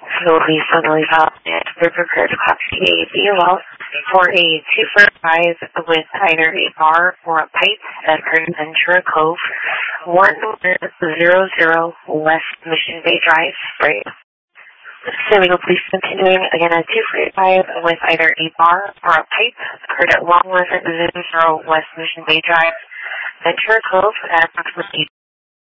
Slowly, suddenly up, and we're prepared to copy a well for a 245 with either a bar or a pipe at Ventura Cove, 100 West Mission Bay Drive, right? So we will please continuing again at 245 with either a bar or a pipe occurred at 110 West Mission Bay Drive, Ventura Cove at approximately